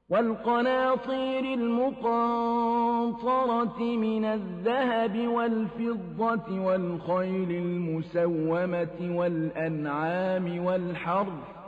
وَالْقَنَاطِيرِ الْمُقَنطَرَةِ مِنَ الذَّهَبِ وَالْفِضَّةِ وَالْخَيْلِ الْمُسَوَّمَةِ وَالْأَنْعَامِ وَالْحَرْثِ